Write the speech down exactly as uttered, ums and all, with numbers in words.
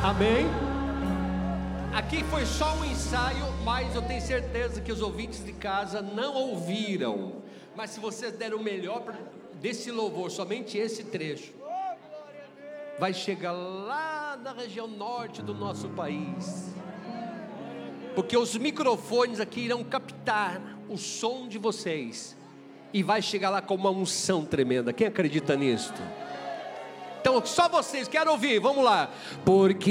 Amém? Aqui foi só um ensaio, mas eu tenho certeza que os ouvintes de casa não ouviram. Mas se vocês deram o melhor desse louvor, somente esse trecho, vai chegar lá na região norte do nosso país, porque os microfones aqui irão captar o som de vocês, e vai chegar lá com uma unção tremenda. Quem acredita nisto? Então só vocês, quero ouvir, vamos lá. Porque